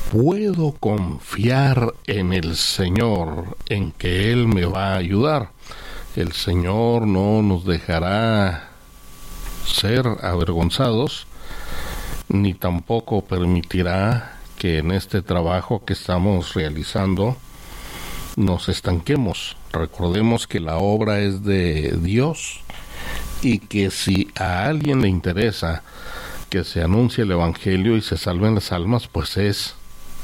puedo confiar en el Señor, en que Él me va a ayudar. El Señor no nos dejará ser avergonzados, ni tampoco permitirá que en este trabajo que estamos realizando nos estanquemos. Recordemos que la obra es de Dios y que si a alguien le interesa que se anuncie el Evangelio y se salven las almas, pues es